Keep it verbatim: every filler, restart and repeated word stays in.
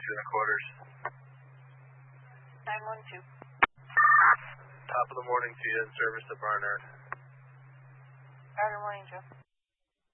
two and a quarters. nine one two. Top of the morning to you in service to Barnard. Good morning, Joe.